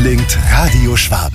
klingt Radio Schwaben.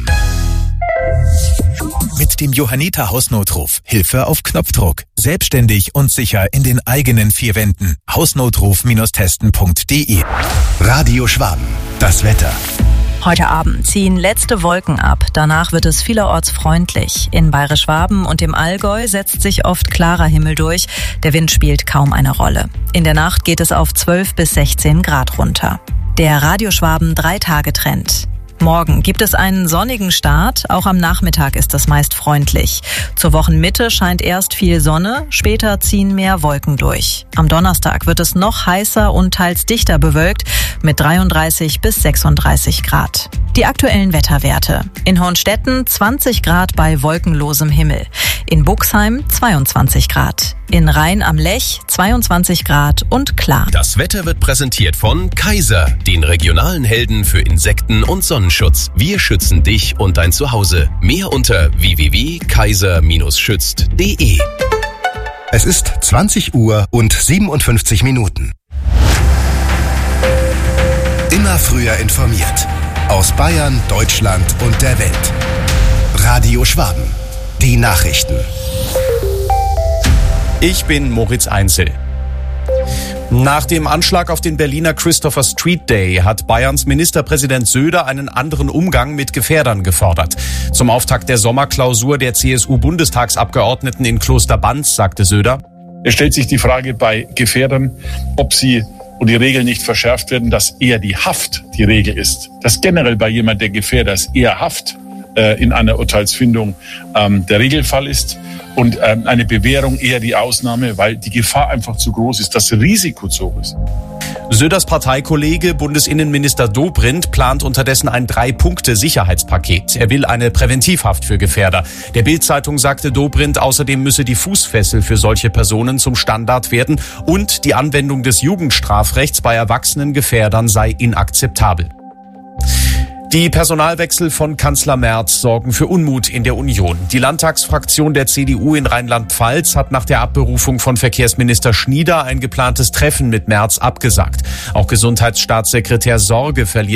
Mit dem Johanniter Hausnotruf. Hilfe auf Knopfdruck. Selbstständig und sicher in den eigenen vier Wänden. Hausnotruf-testen.de. Radio Schwaben. Das Wetter. Heute Abend ziehen letzte Wolken ab. Danach wird es vielerorts freundlich. In Bayerisch-Schwaben und im Allgäu setzt sich oft klarer Himmel durch. Der Wind spielt kaum eine Rolle. In der Nacht geht es auf 12 bis 16 Grad runter. Der Radio Schwaben 3-Tage-Trend. Morgen gibt es einen sonnigen Start. Auch am Nachmittag ist es meist freundlich. Zur Wochenmitte scheint erst viel Sonne, später ziehen mehr Wolken durch. Am Donnerstag wird es noch heißer und teils dichter bewölkt mit 33 bis 36 Grad. Die aktuellen Wetterwerte. In Hohenstetten 20 Grad bei wolkenlosem Himmel. In Buxheim 22 Grad. In Rhein am Lech 22 Grad und klar. Das Wetter wird präsentiert von Kaiser, den regionalen Helden für Insekten- und Sonnenschutz. Wir schützen dich und dein Zuhause. Mehr unter www.kaiser-schützt.de. Es ist 20 Uhr und 57 Minuten. Immer früher informiert. Aus Bayern, Deutschland und der Welt. Radio Schwaben. Die Nachrichten. Ich bin Moritz Einzel. Nach dem Anschlag auf den Berliner Christopher Street Day hat Bayerns Ministerpräsident Söder einen anderen Umgang mit Gefährdern gefordert. Zum Auftakt der Sommerklausur der CSU-Bundestagsabgeordneten in Klosterbanz sagte Söder: Es stellt sich die Frage bei Gefährdern, ob sie und die Regeln nicht verschärft werden, dass eher die Haft die Regel ist. Dass generell bei jemand, der Gefährder ist, eher Haft in einer Urteilsfindung der Regelfall ist und eine Bewährung eher die Ausnahme, weil die Gefahr einfach zu groß ist, das Risiko zu hoch ist. Söders Parteikollege Bundesinnenminister Dobrindt plant unterdessen ein 3-Punkte-Sicherheitspaket. Er will eine Präventivhaft für Gefährder. Der Bild-Zeitung sagte Dobrindt, außerdem müsse die Fußfessel für solche Personen zum Standard werden und die Anwendung des Jugendstrafrechts bei erwachsenen Gefährdern sei inakzeptabel. Die Personalwechsel von Kanzler Merz sorgen für Unmut in der Union. Die Landtagsfraktion der CDU in Rheinland-Pfalz hat nach der Abberufung von Verkehrsminister Schnieder ein geplantes Treffen mit Merz abgesagt. Auch Gesundheitsstaatssekretär Sorge verliert